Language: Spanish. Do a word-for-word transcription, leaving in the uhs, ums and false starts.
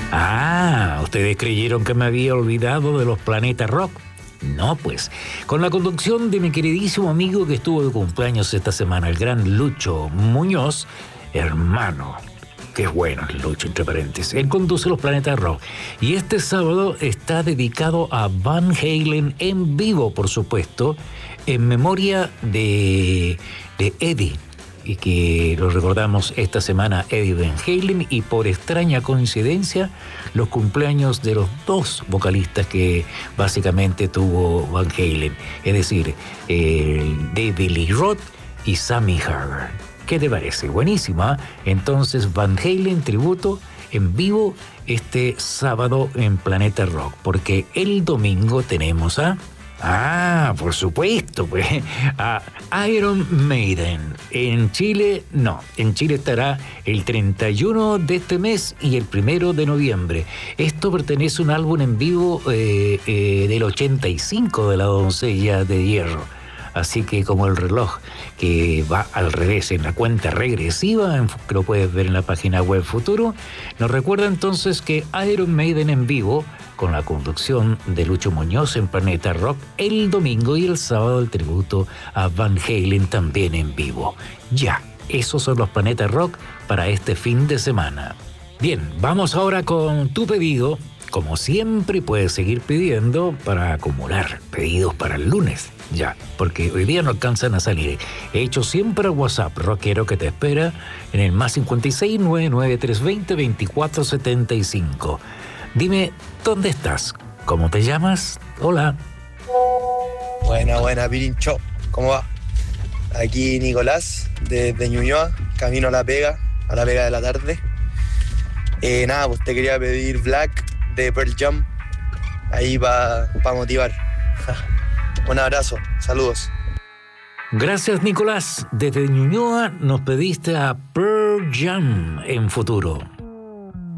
Ah, ¿ustedes creyeron que me había olvidado de los Planeta Rock? No, pues, con la conducción de mi queridísimo amigo que estuvo de cumpleaños esta semana, el gran Lucho Muñoz, hermano. Qué bueno el Lucho, entre paréntesis. Él conduce los Planeta Rock. Y este sábado está dedicado a Van Halen en vivo, por supuesto, en memoria de, de Eddie. Y que lo recordamos esta semana, Eddie Van Halen, y por extraña coincidencia, los cumpleaños de los dos vocalistas que básicamente tuvo Van Halen, es decir, eh, David Lee Roth y Sammy Hagar. ¿Qué te parece? Buenísima. Entonces, Van Halen tributo en vivo este sábado en Planeta Rock, porque el domingo tenemos a... Ah, por supuesto, pues, a Iron Maiden. En Chile, no, en Chile estará el treinta y uno de este mes y el primero de noviembre. Esto pertenece a un álbum en vivo eh, eh, del ochenta y cinco de la Doncella de Hierro. Así que como el reloj que va al revés en la cuenta regresiva, que lo puedes ver en la página web Futuro, nos recuerda entonces que Iron Maiden en vivo, con la conducción de Lucho Muñoz en Planeta Rock, el domingo y el sábado el tributo a Van Halen también en vivo. Ya, esos son los Planeta Rock para este fin de semana. Bien, vamos ahora con tu pedido. Como siempre, puedes seguir pidiendo para acumular pedidos para el lunes. Ya, porque hoy día no alcanzan a salir. He hecho siempre al WhatsApp rockero que te espera en el más cincuenta y seis, nueve nueve tres dos cero, veinticuatro setenta y cinco. Dime, ¿dónde estás? ¿Cómo te llamas? Hola. Buena, buena, Pirincho. ¿Cómo va? Aquí Nicolás, desde Ñuñoa, camino a la pega, a la pega de la tarde. Eh, nada, pues te quería pedir Black de Pearl Jam, ahí para pa motivar. Un abrazo, saludos. Gracias, Nicolás. Desde Ñuñoa nos pediste a Pearl Jam en Futuro.